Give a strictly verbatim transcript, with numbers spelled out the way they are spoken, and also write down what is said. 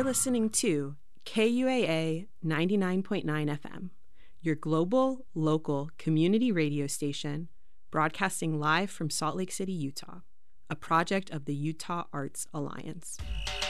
listening to K U A A ninety-nine point nine F M, your global, local community radio station, broadcasting live from Salt Lake City, Utah, a project of the Utah Arts Alliance.